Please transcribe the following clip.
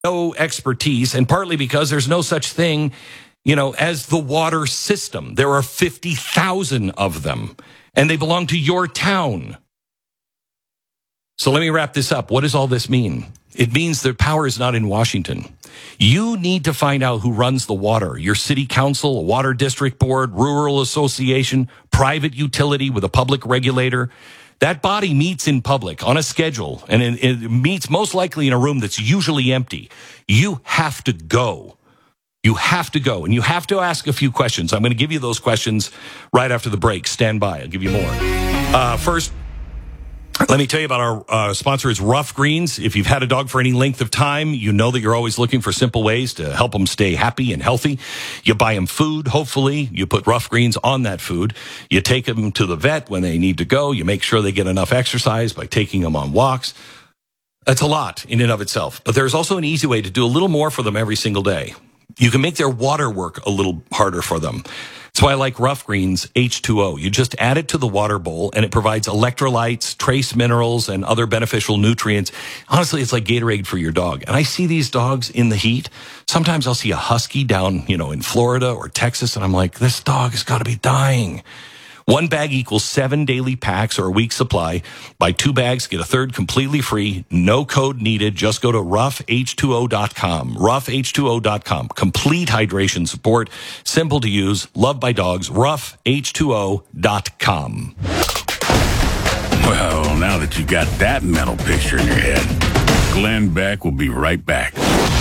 no expertise, and partly because there's no such thing, as the water system. There are 50,000 of them, and they belong to your town. So let me wrap this up. What does all this mean? It means that power is not in Washington. You need to find out who runs the water. Your city council, a water district board, rural association, private utility with a public regulator. That body meets in public on a schedule, and it meets most likely in a room that's usually empty. You have to go. You have to go, and you have to ask a few questions. I'm going to give you those questions right after the break. Stand by. I'll give you more. First, let me tell you about our sponsor is Rough Greens. If you've had a dog for any length of time, you know that you're always looking for simple ways to help them stay happy and healthy. You buy them food, hopefully. You put Rough Greens on that food. You take them to the vet when they need to go. You make sure they get enough exercise by taking them on walks. That's a lot in and of itself. But there's also an easy way to do a little more for them every single day. You can make their water work a little harder for them. That's why I like Rough Greens H2O. You just add it to the water bowl, and it provides electrolytes, trace minerals, and other beneficial nutrients. Honestly, it's like Gatorade for your dog. And I see these dogs in the heat. Sometimes I'll see a husky down, in Florida or Texas, and I'm like, this dog has got to be dying. 1 bag equals 7 daily packs or a week's supply. Buy 2 bags, get a third completely free. No code needed. Just go to roughh2o.com. Roughh2o.com. Complete hydration support. Simple to use. Loved by dogs. Roughh2o.com. Well, now that you got that mental picture in your head, Glenn Beck will be right back.